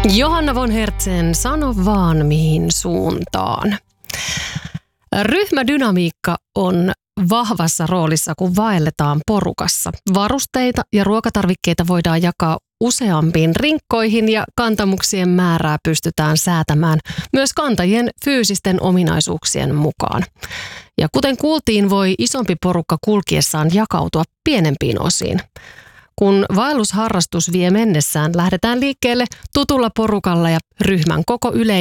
Johanna von Hertzen, sano vaan mihin suuntaan. Ryhmädynamiikka on vahvassa roolissa, kun vaelletaan porukassa. Varusteita ja ruokatarvikkeita voidaan jakaa useampiin rinkkoihin ja kantamuksien määrää pystytään säätämään myös kantajien fyysisten ominaisuuksien mukaan. Ja kuten kuultiin, voi isompi porukka kulkiessaan jakautua pienempiin osiin. Kun vaellusharrastus vie mennessään, lähdetään liikkeelle tutulla porukalla ja ryhmän koko